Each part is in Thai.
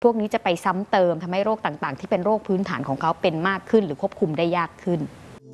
พวกนี้จะไปซ้ำเติมทำให้โรคต่างๆที่เป็นโรคพื้นฐานของเขาเป็นมากขึ้นหรือควบคุมได้ยากขึ้น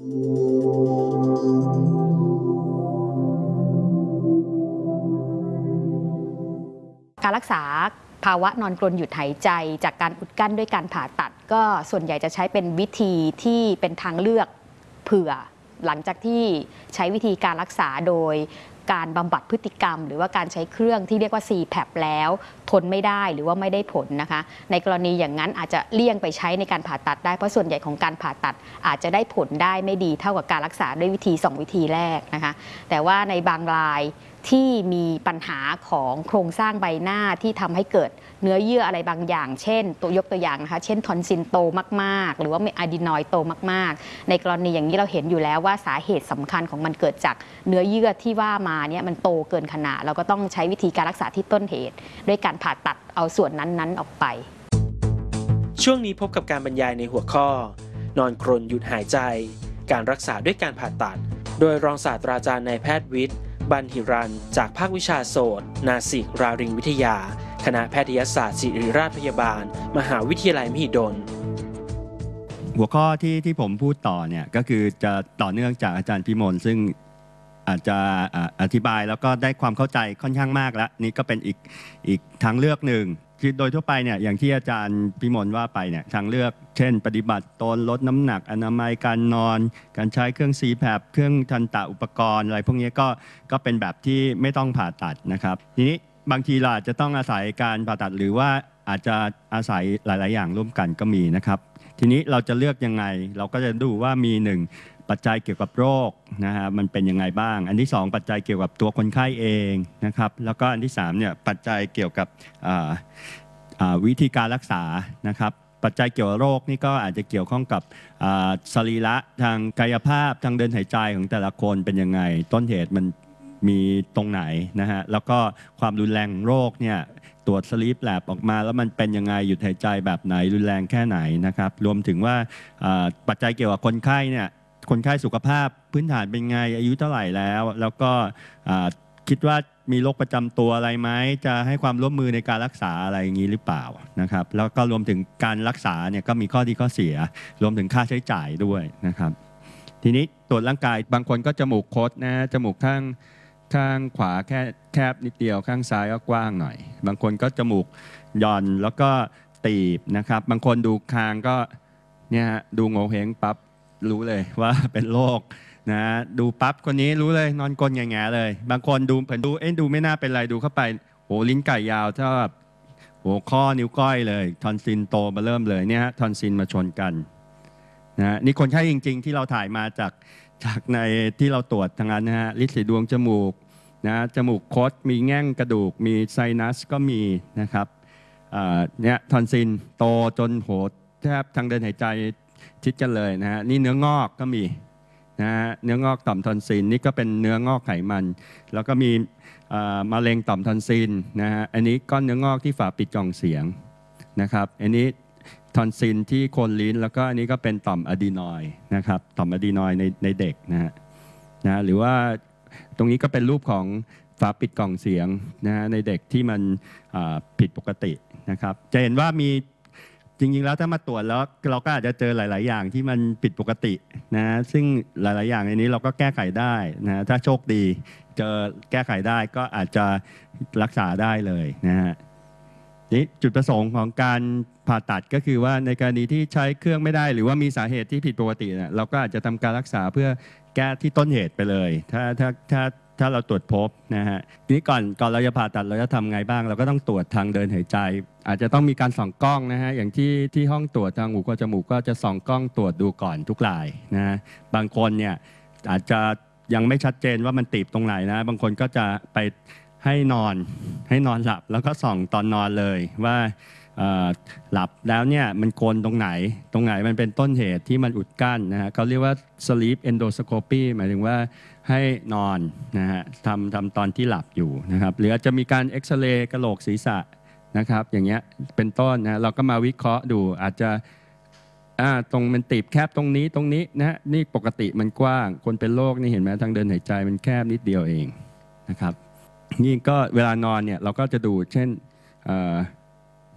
การรักษาภาวะนอนกรนหยุดหายใจจากการอุดกั้นด้วยการผ่าตัดก็ส่วนใหญ่จะใช้เป็นวิธีที่เป็นทางเลือกเผื่อหลังจากที่ใช้วิธีการรักษาโดยการบำบัดพฤติกรรมหรือว่าการใช้เครื่องที่เรียกว่า CPAP แล้วทนไม่ได้หรือว่าไม่ได้ผลนะคะในกรณีอย่างนั้นอาจจะเลี่ยงไปใช้ในการผ่าตัดได้เพราะส่วนใหญ่ของการผ่าตัดอาจจะได้ผลได้ไม่ดีเท่ากับการรักษาด้วยวิธี2วิธีแรกนะคะแต่ว่าในบางรายที่มีปัญหาของโครงสร้างใบหน้าที่ทำให้เกิดเนื้อเยื่ออะไรบางอย่างเช่นยกตัวอย่างนะคะเช่นทอนซิลโตมากๆหรือว่าอะดีนอยด์โตมากๆในกรณีอย่างนี้เราเห็นอยู่แล้วว่าสาเหตุสำคัญของมันเกิดจากเนื้อเยื่อที่ว่ามาเนี่ยมันโตเกินขนาดเราก็ต้องใช้วิธีการรักษาที่ต้นเหตุด้วยการผ่าตัดเอาส่วนนั้นๆออกไปช่วงนี้พบกับการบรรยายในหัวข้อนอนกรนหยุดหายใจการรักษาด้วยการผ่าตัดโดยรองศาสตราจารย์นายแพทย์วิทย์บันหิรันจากภาควิชาโสตนาสิกราริงวิทยาคณะแพทยศาสตร์ศิริราชพยาบาลมหาวิทยาลัยมหิดลหัวข้อที่ผมพูดต่อเนี่ยก็คือจะต่อเนื่องจากอาจารย์พิมลซึ่งอาจจะอธิบายแล้วก็ได้ความเข้าใจค่อนข้างมากแล้วนี่ก็เป็นอีกทางเลือกหนึ่งคือโดยทั่วไปเนี่ยอย่างที่อาจารย์พิมลว่าไปเนี่ยทางเลือกเช่นปฏิบัติตนลดน้ำหนักอนามัยการนอนการใช้เครื่อง CPAP เครื่องทันตะอุปกรณ์อะไรพวกนี้ก็เป็นแบบที่ไม่ต้องผ่าตัดนะครับทีนี้บางทีเราอาจจะต้องอาศัยการผ่าตัดหรือว่าอาจจะอาศัยหลายๆอย่างร่วมกันก็มีนะครับทีนี้เราจะเลือกยังไงเราก็จะดูว่ามี1ปัจจัยเกี่ยวกับโรคนะฮะมันเป็นยังไงบ้างอันที่2ปัจจัยเกี่ยวกับตัวคนไข้เองนะครับแล้วก็อันที่3เนี่ยปัจจัยเกี่ยวกับวิธีการรักษานะครับปัจจัยเกี่ยวกับโรคนี่ก็อาจจะเกี่ยวข้องกับสรีระทางกายภาพทางเดินหายใจของแต่ละคนเป็นยังไงต้นเหตุมันมีตรงไหนนะฮะแล้วก็ความรุนแรงโรคเนี่ยตรวจสลีปแลบออกมาแล้วมันเป็นยังไงหยุดหายใจแบบไหนรุนแรงแค่ไหนนะครับรวมถึงว่าปัจจัยเกี่ยวกับคนไข้เนี่ยคนไข้สุขภาพพื้นฐานเป็นไงอายุเท่าไหร่แล้วก็คิดว่ามีโรคประจำตัวอะไรไหมจะให้ความร่วมมือในการรักษาอะไรอย่างนี้หรือเปล่านะครับแล้วก็รวมถึงการรักษาเนี่ยก็มีข้อดีข้อเสียรวมถึงค่าใช้จ่ายด้วยนะครับทีนี้ตรวจร่างกายบางคนก็จมูกคดนะจมูกข้างขวาแคบนิดเดียวข้างซ้ายก็กว้างหน่อยบางคนก็จมูกหย่อนแล้วก็ตีบนะครับบางคนดูคางก็เนี่ยดูโงเห้งปั๊บรู้เลยว่าเป็นโรคนะดูปั๊บคนนี้รู้เลยนอนกลนแง่ๆเลยบางคนดูเผินดูไม่น่าเป็นไรดูเข้าไปโหลิ้นไก่ยาวเท่ากับโหข้อนิ้วก้อยเลยทอนซิลโตมาเริ่มเลยเนี่ยทอนซิลมาชนกันนะนี่คนไข้จริงๆที่เราถ่ายมาจากในที่เราตรวจทางนั้นนะฮะลิ้นสีดวงจมูกนะจมูกคดมีแง่งกระดูกมีไซนัสก็มีนะครับเนี่ยทอนซิลโตจนโหแทบทางเดินหายใจชิดกันเลยนะฮะนี่เนื้องอกก็มีนะฮะเนื้องอกต่อมทอนซิลนี่ก็เป็นเนื้องอกไขมันแล้วก็มีมะเร็งต่อมทอนซิลนะฮะอันนี้ก้อนเนื้องอกที่ฝาปิดกล่องเสียงนะครับอันนี้ทอนซิลที่โคนลิ้นแล้วก็อันนี้ก็เป็นต่อมอะดีนอยด์นะครับต่อมอะดีนอยด์ในเด็กนะฮะหรือว่าตรงนี้ก็เป็นรูปของฝาปิดกล่องเสียงนะฮะในเด็กที่มันผิดปกตินะครับจะเห็นว่ามีจริงๆแล้วถ้ามาตรวจแล้วเราก็อาจจะเจอหลายๆอย่างที่มันผิดปกตินะซึ่งหลายๆอย่างในนี้เราก็แก้ไขได้นะถ้าโชคดีเจอแก้ไขได้ก็อาจจะรักษาได้เลยนะฮะนี่จุดประสงค์ของการผ่าตัดก็คือว่าในกรณีที่ใช้เครื่องไม่ได้หรือว่ามีสาเหตุที่ผิดปกติเนี่ยเราก็อาจจะทำการรักษาเพื่อแก้ที่ต้นเหตุไปเลยถ้าเราตรวจพบนะฮะทีนี้ก่อนเราจะผ่าตัดเราจะทำไงบ้างเราก็ต้องตรวจทางเดินหายใจอาจจะต้องมีการส่องกล้องนะฮะอย่างที่ห้องตรวจทางหูคอจมูกก็จะส่องกล้องตรวจดูก่อนทุกรายนะฮะบางคนเนี่ยอาจจะยังไม่ชัดเจนว่ามันตีบตรงไหนนะบางคนก็จะไปให้นอนหลับแล้วก็ส่องตอนนอนเลยว่าหลับแล้วเนี่ยมันโกนตรงไหนมันเป็นต้นเหตุที่มันอุดกั้นนะฮะเขาเรียกว่า sleep endoscopy หมายถึงว่าให้นอนนะฮะทำตอนที่หลับอยู่นะครับหรืออาจจะมีการเอ็กซเรย์กะโหลกศีรษะนะครับอย่างเงี้ยเป็นต้นนะเราก็มาวิเคราะห์ดูอาจจะตรงมันตีบแคบตรงนี้นะนี่ปกติมันกว้างคนเป็นโรคนี่เห็นไหมทางเดินหายใจมันแคบนิดเดียวเองนะครับนี่ก็เวลานอนเนี่ยเราก็จะดูเช่น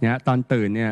เนี่ยตอนตื่นเนี่ย